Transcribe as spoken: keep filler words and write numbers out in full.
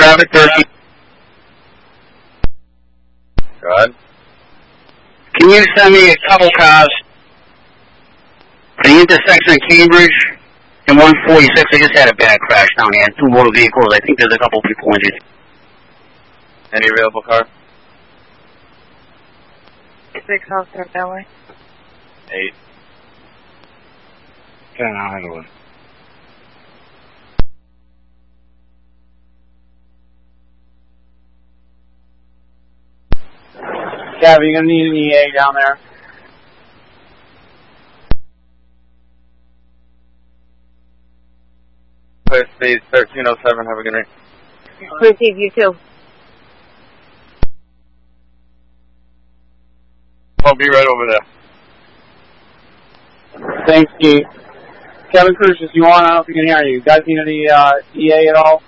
traffic thirteen. Go ahead. Can you send me a couple cars to the intersection of Cambridge and one forty-six? I just had a bad crash down here. Two motor vehicles. I think there's a couple people injured. Any available car? Six officer that way. Eight. Ten, I'll handle it. Gav, you're going to need an E A down there. Clear speed thirteen oh seven, have a good night. Receive you too. I'll be right over there. Thanks, Keith. Kevin Cruz, if you want, I don't know if you can hear you. You guys need any uh, E A at all?